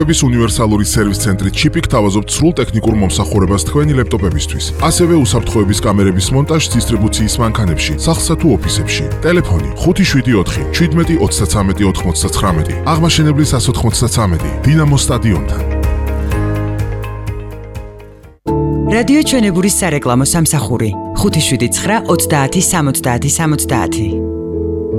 უნივერსალური სერვის ცენტრი ჩიპი გთავაზობთ სრულ ტექნიკურ მომსახურებას თქვენი ლეპტოპებისთვის. ასევე უსაფრთხოების კამერების მონტაჟს დისტრიბუციის მანქანებში, სახლსა თუ ოფისებში. ტელეფონი 574 17 33 99. აღმაშენებლის 193 დინამო სტადიონთან. რადიო ჩვენებურის სარეკლამო სამსახური 579 30 70 70.